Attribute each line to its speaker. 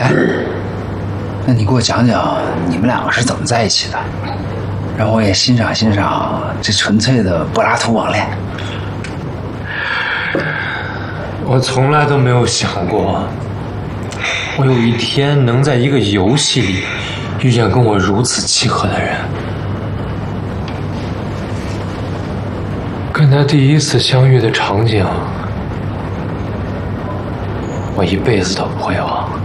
Speaker 1: 那你给我讲讲你们两个是怎么在一起的，让我也欣赏欣赏这纯粹的柏拉图网恋。
Speaker 2: 我从来都没有想过，我有一天能在一个游戏里遇见跟我如此契合的人。跟他第一次相遇的场景，我一辈子都不会忘。